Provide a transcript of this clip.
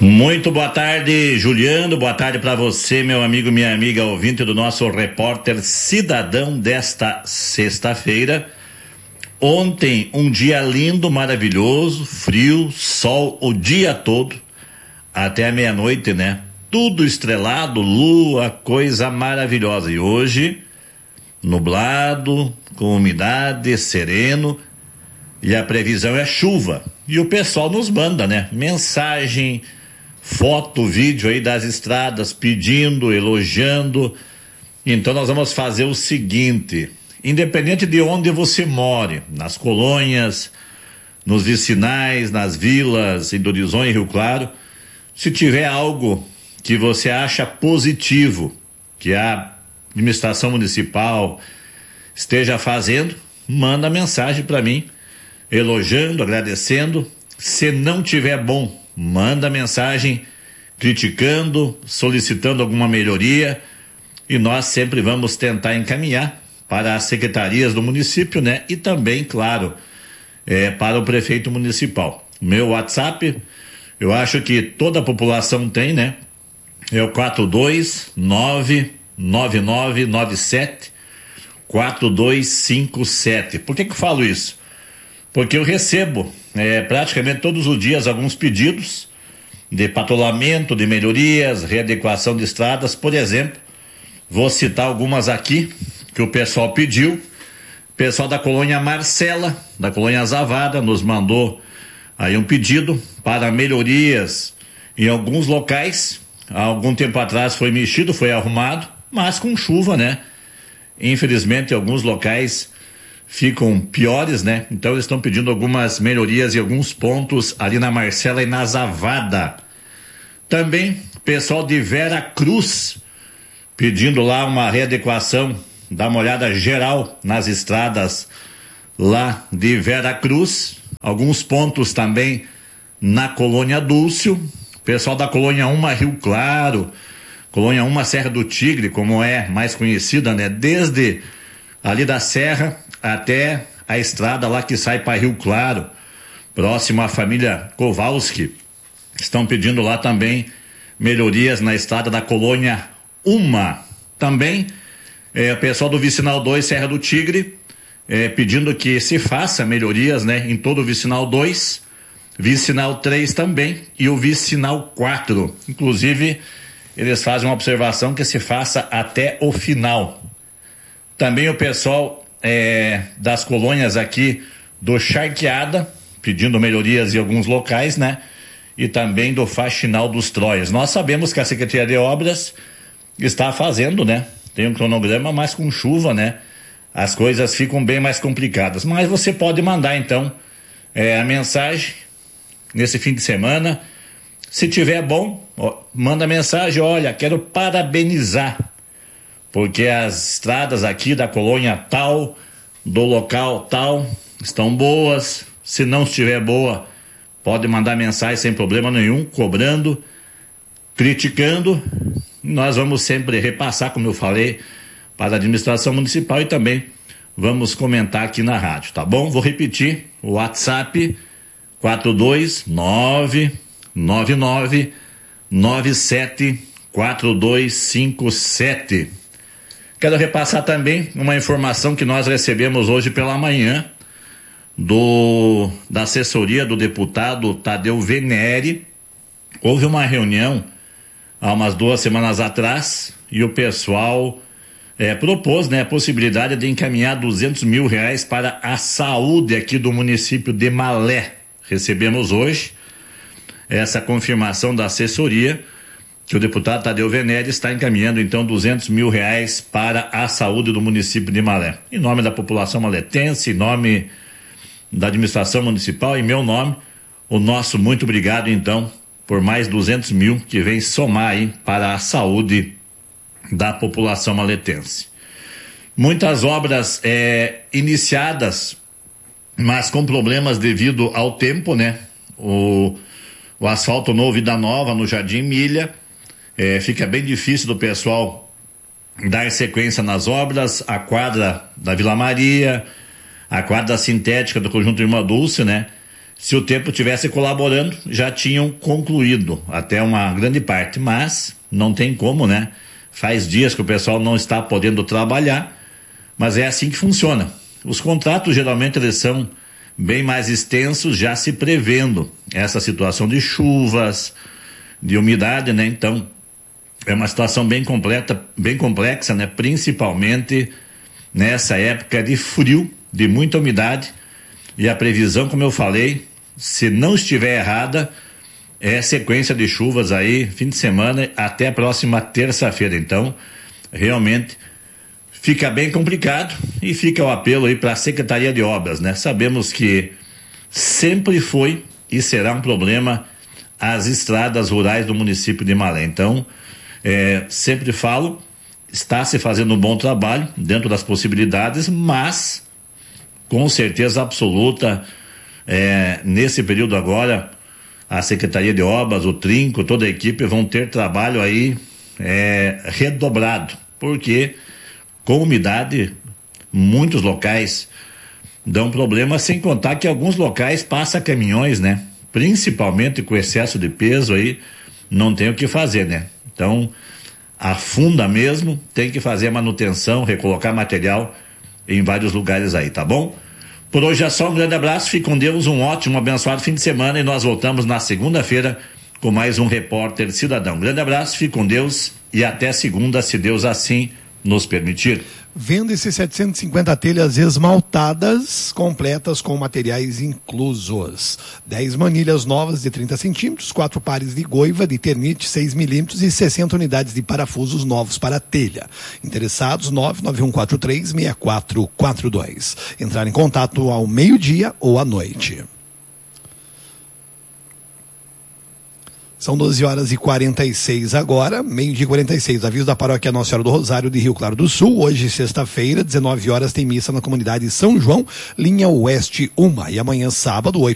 Muito boa tarde, Juliano, boa tarde para você, meu amigo, minha amiga, ouvinte do nosso repórter cidadão desta sexta-feira. Ontem, um dia lindo, maravilhoso, frio, sol o dia todo, até a meia-noite, né? Tudo estrelado, lua, coisa maravilhosa. E hoje, nublado, com umidade, sereno, e a previsão é chuva. E o pessoal nos manda, né? Mensagem, foto, vídeo aí das estradas, pedindo, elogiando. Então nós vamos fazer o seguinte: independente de onde você more, nas colônias, nos vicinais, nas vilas, em Dorizão e Rio Claro, se tiver algo que você acha positivo, que a administração municipal esteja fazendo, manda mensagem para mim, elogiando, agradecendo. Se não tiver bom, manda mensagem criticando, solicitando alguma melhoria, e nós sempre vamos tentar encaminhar para as secretarias do município, né? E também, claro, para o prefeito municipal. Meu WhatsApp, eu acho que toda a população tem, né? É o 42999974257. Por que eu falo isso? Porque eu recebo praticamente todos os dias alguns pedidos de patrulhamento, de melhorias, readequação de estradas, por exemplo. Vou citar algumas aqui que o pessoal pediu. O pessoal da colônia Marcela, da colônia Zavada, nos mandou aí um pedido para melhorias em alguns locais. Há algum tempo atrás foi mexido, foi arrumado, mas com chuva, né? Infelizmente, alguns locais ficam piores, né? Então eles estão pedindo algumas melhorias em alguns pontos ali na Marcela e na Zavada. Também pessoal de Vera Cruz pedindo lá uma readequação, dá uma olhada geral nas estradas lá de Vera Cruz. Alguns pontos também na colônia Dúlcio. Pessoal da colônia 1 Rio Claro, colônia 1 Serra do Tigre, como é mais conhecida, né? Desde ali da Serra até a estrada lá que sai para Rio Claro, próximo à família Kowalski. Estão pedindo lá também melhorias na estrada da colônia 1. Também o pessoal do Vicinal 2 Serra do Tigre pedindo que se faça melhorias, né, em todo o Vicinal 2, Vicinal 3 também e o Vicinal 4. Inclusive, eles fazem uma observação que se faça até o final. Também o pessoal das colônias aqui do Charqueada, pedindo melhorias em alguns locais, né? E também do Faxinal dos Troias. Nós sabemos que a Secretaria de Obras está fazendo, né? Tem um cronograma, mas com chuva, né? As coisas ficam bem mais complicadas. Mas você pode mandar, então, a mensagem nesse fim de semana. Se tiver bom, manda mensagem: olha, quero parabenizar, porque as estradas aqui da colônia tal, do local tal, estão boas. Se não estiver boa, pode mandar mensagem sem problema nenhum, cobrando, criticando. Nós vamos sempre repassar, como eu falei, para a administração municipal e também vamos comentar aqui na rádio, tá bom? Vou repetir o WhatsApp: 42999974257. Quero repassar também uma informação que nós recebemos hoje pela manhã da assessoria do deputado Tadeu Venere. Houve uma reunião há umas 2 semanas atrás e o pessoal propôs, né, a possibilidade de encaminhar R$200 mil para a saúde aqui do município de Malé. Recebemos hoje essa confirmação da assessoria que o deputado Tadeu Venere está encaminhando então R$200 mil para a saúde do município de Malé. Em nome da população maletense, em nome da administração municipal, em meu nome, o nosso muito obrigado então por mais R$200 mil que vem somar aí para a saúde da população maletense. Muitas obras iniciadas, mas com problemas devido ao tempo, né? O asfalto novo Vida Nova no Jardim Milha, fica bem difícil do pessoal dar sequência nas obras. A quadra da Vila Maria, a quadra sintética do Conjunto Irmã Dulce, né? se o tempo tivesse colaborando, já tinham concluído até uma grande parte, mas não tem como, né? Faz dias que o pessoal não está podendo trabalhar, mas é assim que funciona. Os contratos geralmente eles são bem mais extensos, já se prevendo essa situação de chuvas, de umidade, né? Então, é uma situação bem complexa, né? Principalmente nessa época de frio, de muita umidade, e a previsão, como eu falei, se não estiver errada, é sequência de chuvas aí, fim de semana, até a próxima terça-feira. Então, realmente, fica bem complicado e fica o apelo aí para a Secretaria de Obras, né? Sabemos que sempre foi e será um problema as estradas rurais do município de Malé. Então, sempre falo, está se fazendo um bom trabalho dentro das possibilidades, mas com certeza absoluta, nesse período agora, a Secretaria de Obras, o Trinco, toda a equipe vão ter trabalho aí redobrado, porque com umidade, muitos locais dão problema, sem contar que alguns locais passam caminhões, né? Principalmente com excesso de peso aí, não tem o que fazer, né? Então, afunda mesmo, tem que fazer a manutenção, recolocar material em vários lugares aí, tá bom? Por hoje é só, um grande abraço, fique com Deus, um ótimo, abençoado fim de semana e nós voltamos na segunda-feira com mais um Repórter Cidadão. Grande abraço, fique com Deus e até segunda, se Deus assim nos permitir. Vende-se 750 telhas esmaltadas, completas com materiais inclusos. 10 manilhas novas de 30 centímetros, 4 pares de goiva de ternite 6 milímetros e 60 unidades de parafusos novos para telha. Interessados, 99143-6442. Entrar em contato ao meio-dia ou à noite. São 12h46 agora, meio-dia 46. Aviso da paróquia Nossa Senhora do Rosário de Rio Claro do Sul. Hoje, sexta-feira, 19 horas, tem missa na comunidade São João, linha Oeste 1. E amanhã, sábado, 8